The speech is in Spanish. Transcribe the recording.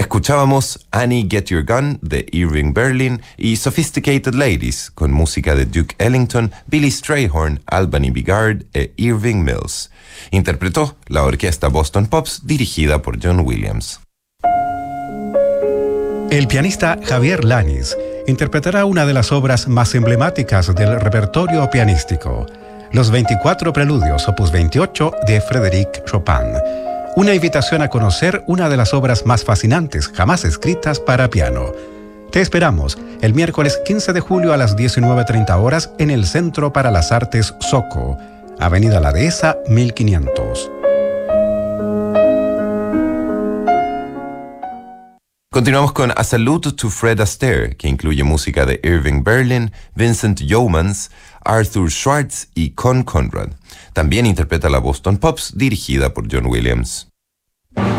Escuchábamos Annie Get Your Gun de Irving Berlin y Sophisticated Ladies con música de Duke Ellington, Billy Strayhorn, Albany Bigard e Irving Mills. Interpretó la orquesta Boston Pops dirigida por John Williams. El pianista Javier Lanis interpretará una de las obras más emblemáticas del repertorio pianístico, los 24 Preludios, opus 28 de Frédéric Chopin. Una invitación a conocer una de las obras más fascinantes jamás escritas para piano. Te esperamos el miércoles 15 de julio a las 19:30 horas en el Centro para las Artes Soco, Avenida La Dehesa, 1500. Continuamos con A Salute to Fred Astaire, que incluye música de Irving Berlin, Vincent Youmans, Arthur Schwartz y Con Conrad. También interpreta la Boston Pops, dirigida por John Williams.